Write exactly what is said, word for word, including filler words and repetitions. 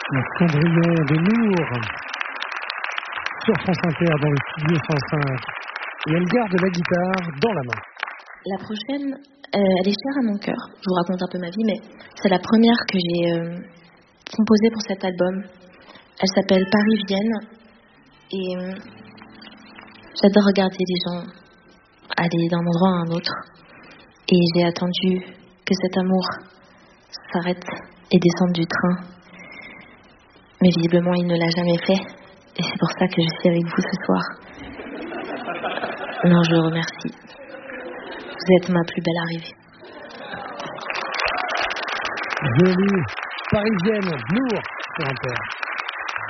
Le Cendrillon de Nour sur France Inter dans le studio cent cinq. Et elle garde la guitare dans la main. La prochaine, euh, elle est chère à mon cœur. Je vous raconte un peu ma vie, mais c'est la première que j'ai euh, composée pour cet album. Elle s'appelle Paris-Vienne. Et euh, j'adore regarder les gens aller d'un endroit à un autre. Et j'ai attendu que cet amour s'arrête et descende du train. Mais visiblement, il ne l'a jamais fait. Et c'est pour ça que je suis avec vous ce soir. Non, je le remercie. Vous êtes ma plus belle arrivée. Jolie, parisienne, Nour sur Inter.